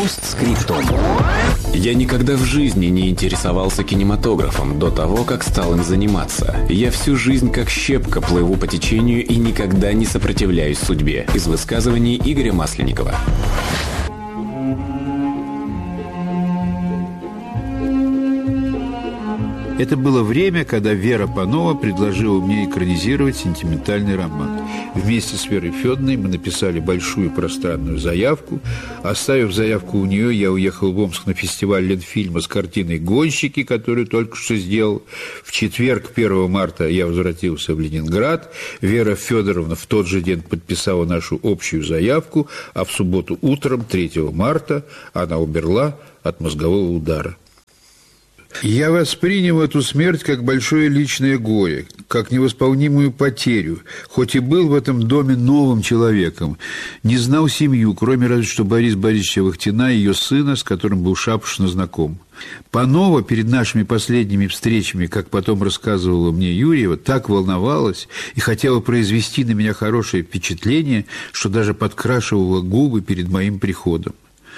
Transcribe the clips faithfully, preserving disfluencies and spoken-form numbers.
Постскриптум. Я никогда в жизни не интересовался кинематографом до того, как стал им заниматься. Я всю жизнь как щепка плыву по течению и никогда не сопротивляюсь судьбе. Из высказываний Игоря Масленникова. Это было время, когда Вера Панова предложила мне экранизировать сентиментальный роман. Вместе с Верой Федоровной мы написали большую пространную заявку. Оставив заявку у нее, я уехал в Омск на фестиваль Ленфильма с картиной «Гонщики», которую только что сделал. В четверг, первого марта, я возвратился в Ленинград. Вера Федоровна в тот же день подписала нашу общую заявку, а в субботу утром, третьего марта, она умерла от мозгового удара. Я воспринял эту смерть как большое личное горе, как невосполнимую потерю, хоть и был в этом доме новым человеком, не знал семью, кроме разве что Бориса Борисовича Вахтина и ее сына, с которым был шапошно знаком. Панова перед нашими последними встречами, как потом рассказывала мне Юрьева, так волновалась и хотела произвести на меня хорошее впечатление, что даже подкрашивала губы перед моим приходом.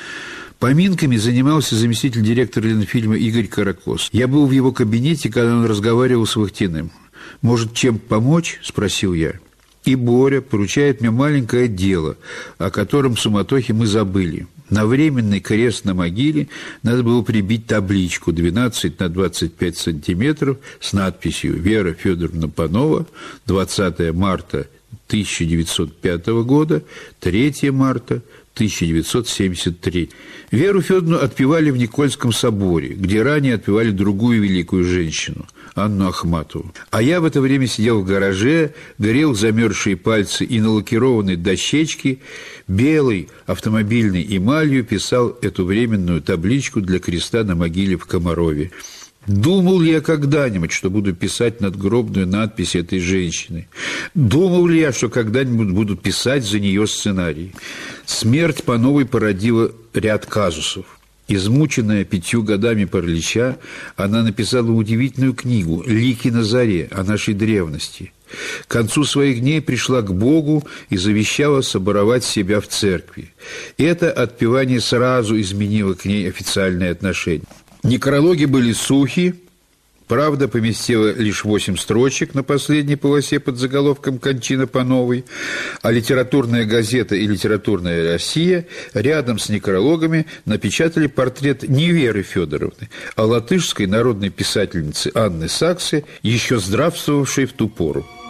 Поминками занимался заместитель директора Ленфильма Игорь Каракос. Я был в его кабинете, когда он разговаривал с Вахтиным. «Может, чем помочь?» – спросил я. И Боря поручает мне маленькое дело, о котором в суматохе мы забыли. На временный крест на могиле надо было прибить табличку двенадцать на двадцать пять сантиметров с надписью «Вера Федоровна Панова, двадцатого марта тысяча девятьсот пятого года, третьего марта тысяча девятьсот семьдесят третьего. Веру Федоровну отпевали в Никольском соборе, где ранее отпевали другую великую женщину, Анну Ахматову. А я в это время сидел в гараже, грел замерзшие пальцы и на лакированной дощечке белой автомобильной эмалью писал эту временную табличку для креста на могиле в Комарове. Думал ли я когда-нибудь, что буду писать надгробную надпись этой женщины? Думал ли я, что когда-нибудь буду писать за нее сценарий? Смерть Пановой породила ряд казусов. Измученная пятью годами паралича, она написала удивительную книгу «Лики на заре» о нашей древности. К концу своих дней пришла к Богу и завещала соборовать себя в церкви. Это отпевание сразу изменило к ней официальное отношение. Некрологи были сухи, правда поместила лишь восемь строчек на последней полосе под заголовком «Кончина Пановой», а литературная газета и литературная Россия рядом с некрологами напечатали портрет не Веры Федоровны, а латышской народной писательницы Анны Саксы, еще здравствовавшей в ту пору.